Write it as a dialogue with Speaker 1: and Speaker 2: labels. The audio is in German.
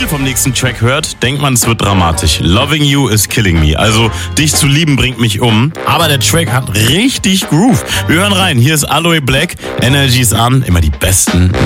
Speaker 1: Titel vom nächsten Track hört, denkt man, es wird dramatisch. Loving You is Killing Me. Also, dich zu lieben bringt mich um. Aber der Track hat richtig Groove. Wir hören rein. Hier ist Aloe Black. Energy ist an. Immer die besten